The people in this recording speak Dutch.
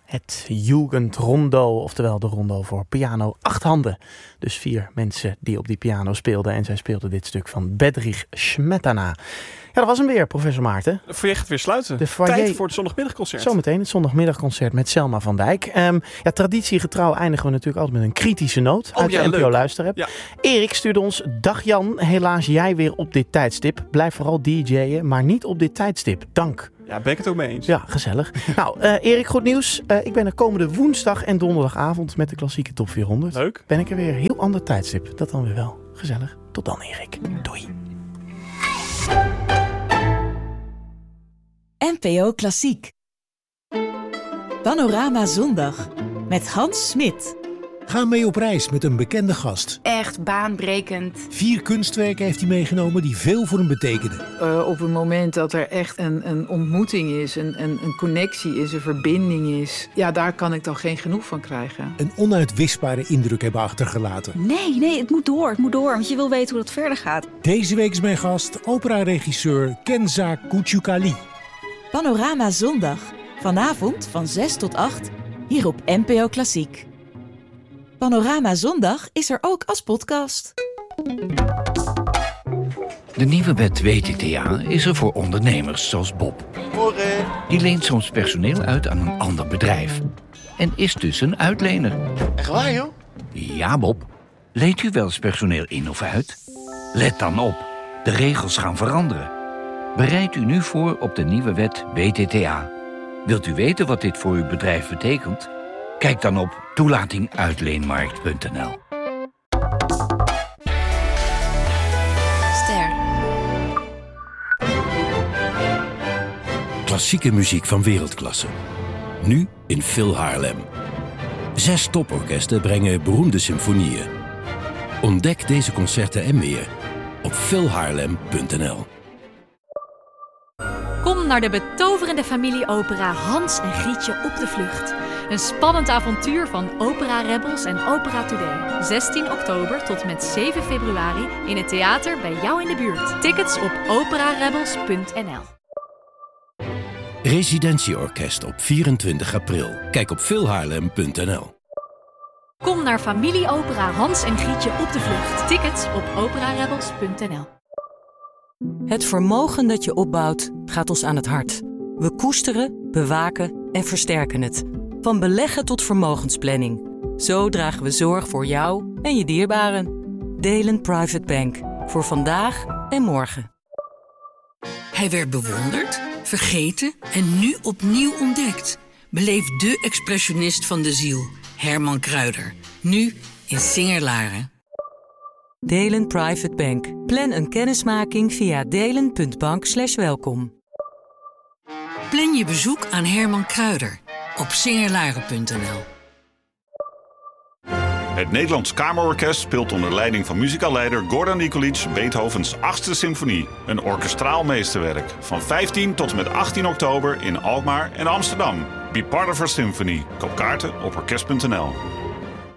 Het Jugendrondo, oftewel de rondo voor piano 8 handen. Dus 4 mensen die op die piano speelden. En zij speelden dit stuk van Bedřich Smetana. Ja, dat was hem weer, professor Maarten. De foyer gaat weer sluiten. De foyer... Tijd voor het zondagmiddagconcert. Zometeen het zondagmiddagconcert met Selma van Dijk. Traditiegetrouw eindigen we natuurlijk altijd met een kritische noot uit de NPO Luisterapp. Ja. Erik stuurde ons: dag Jan, helaas jij weer op dit tijdstip. Blijf vooral DJ'en, maar niet op dit tijdstip. Dank. Ja, ben ik het ook mee eens. Ja, gezellig. Nou, Erik, goed nieuws. Ik ben er komende woensdag en donderdagavond met de klassieke Top 400. Leuk. Ben ik er weer. Heel ander tijdstip. Dat dan weer wel. Gezellig. Tot dan, Erik. Doei. NPO Klassiek. Panorama Zondag met Hans Smit. Ga mee op reis met een bekende gast. Echt baanbrekend. 4 kunstwerken heeft hij meegenomen die veel voor hem betekenen. Op het moment dat er echt een ontmoeting is, een connectie is, een verbinding is, ja, daar kan ik dan geen genoeg van krijgen. Een onuitwisbare indruk hebben achtergelaten. Nee, het moet door, want je wil weten hoe het verder gaat. Deze week is mijn gast opera-regisseur Kenza Kuchukali. Panorama Zondag. Vanavond van 6 tot 8 hier op NPO Klassiek. Panorama Zondag is er ook als podcast. De nieuwe wet WTTA is er voor ondernemers zoals Bob. Die leent soms personeel uit aan een ander bedrijf. En is dus een uitlener. Echt waar, joh? Ja, Bob. Leent u wel eens personeel in of uit? Let dan op. De regels gaan veranderen. Bereid u nu voor op de nieuwe wet WTTA. Wilt u weten wat dit voor uw bedrijf betekent? Kijk dan op toelatinguitleenmarkt.nl. Ster. Klassieke muziek van wereldklasse. Nu in Phil Haarlem. 6 toporkesten brengen beroemde symfonieën. Ontdek deze concerten en meer op philhaarlem.nl. Kom naar de betoverende familieopera Hans en Grietje op de vlucht. Een spannend avontuur van Opera Rebels en Opera Today. 16 oktober tot met 7 februari in het theater bij jou in de buurt. Tickets op operarebels.nl. Residentieorkest op 24 april. Kijk op philhaarlem.nl. Kom naar familieopera Hans en Grietje op de vlucht. Tickets op operarebels.nl. Het vermogen dat je opbouwt gaat ons aan het hart. We koesteren, bewaken en versterken het. Van beleggen tot vermogensplanning. Zo dragen we zorg voor jou en je dierbaren. Delen Private Bank. Voor vandaag en morgen. Hij werd bewonderd, vergeten en nu opnieuw ontdekt. Beleef de expressionist van de ziel, Herman Kruider. Nu in Singer-Laren. Delen Private Bank. Plan een kennismaking via delen.bank/welkom. Plan je bezoek aan Herman Kruider op singerlaren.nl. Het Nederlands Kamerorkest speelt onder leiding van muzikaleider Gordon Nikolic Beethovens 8e symfonie. Een orkestraal meesterwerk. Van 15 tot en met 18 oktober in Alkmaar en Amsterdam. Be part of our symphony. Koop kaarten op orkest.nl.